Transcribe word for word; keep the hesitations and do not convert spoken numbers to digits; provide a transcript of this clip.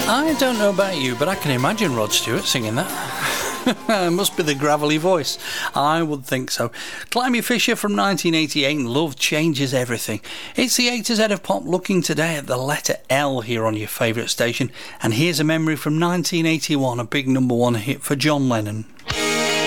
I don't know about you, but I can imagine Rod Stewart singing that. It must be the gravelly voice. I would think so. Climby Fisher from nineteen eighty-eight, Love Changes Everything. It's the A to Z of pop, looking today at the letter L here on your favourite station. And here's a memory from nineteen eighty-one, a big number one hit for John Lennon.